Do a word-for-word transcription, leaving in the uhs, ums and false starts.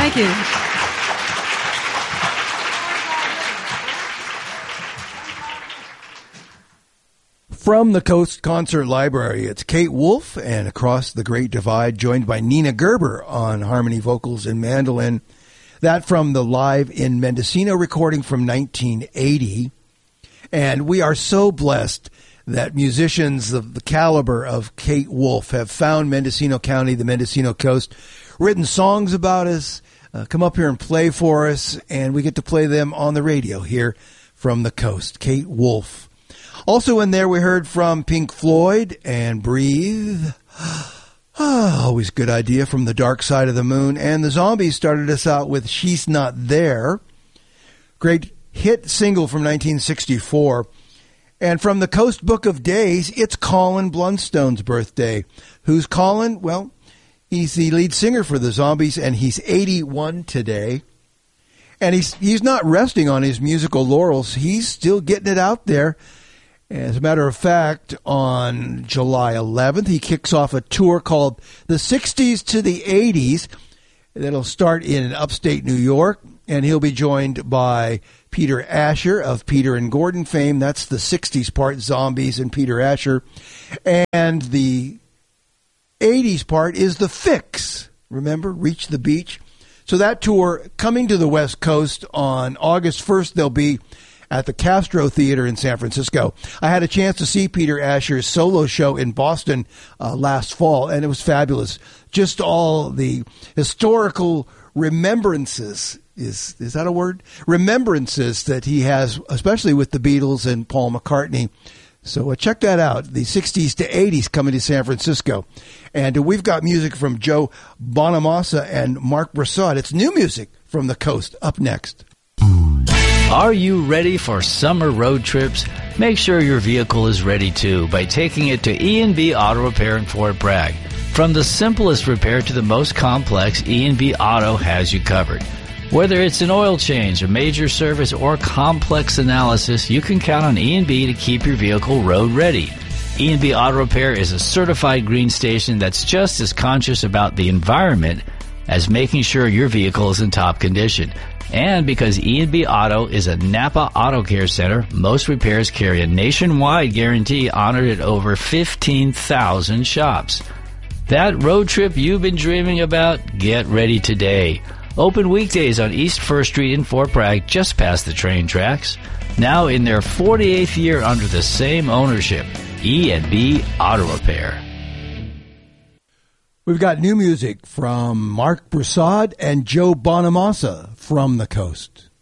Thank you. From the Coast Concert Library, it's Kate Wolf, and Across the Great Divide, joined by Nina Gerber on harmony vocals and mandolin. That from the Live in Mendocino recording from nineteen eighty. And we are so blessed that musicians of the caliber of Kate Wolf have found Mendocino County, the Mendocino Coast, written songs about us, uh, come up here and play for us, and we get to play them on the radio here from the coast. Kate Wolf. Also in there, we heard from Pink Floyd and Breathe. Always a good idea, from the Dark Side of the Moon. And the Zombies started us out with She's Not There. Great hit single from nineteen sixty-four. And from the Coast Book of Days, it's Colin Blunstone's birthday. Who's Colin? Well, he's the lead singer for the Zombies, and he's eighty-one today. And he's he's not resting on his musical laurels. He's still getting it out there. As a matter of fact, on July eleventh, he kicks off a tour called The sixties to the eighties. That'll start in upstate New York, and he'll be joined by Peter Asher of Peter and Gordon fame. That's the sixties part, Zombies and Peter Asher. And the eighties part is The Fix. Remember, Reach the Beach. So that tour coming to the West Coast on August first, they'll be at the Castro Theater in San Francisco. I had a chance to see Peter Asher's solo show in Boston uh, last fall, and it was fabulous. Just all the historical remembrances, is is that a word? Remembrances that he has, especially with the Beatles and Paul McCartney. So uh, check that out, the sixties to eighties coming to San Francisco. And uh, we've got music from Joe Bonamassa and Mark Broussard. It's new music from the coast up next. Are you ready for summer road trips? Make sure your vehicle is ready too by taking it to E and B Auto Repair in Fort Bragg. From the simplest repair to the most complex, E and B Auto has you covered. Whether it's an oil change, a major service, or complex analysis, you can count on E and B to keep your vehicle road ready. E and B Auto Repair is a certified green station that's just as conscious about the environment as making sure your vehicle is in top condition. And because E and B Auto is a Napa Auto Care Center, most repairs carry a nationwide guarantee honored at over fifteen thousand shops. That road trip you've been dreaming about? Get ready today. Open weekdays on East First Street in Fort Bragg, just past the train tracks. Now in their forty-eighth year under the same ownership, E and B Auto Repair. We've got new music from Mark Broussard and Joe Bonamassa from the coast.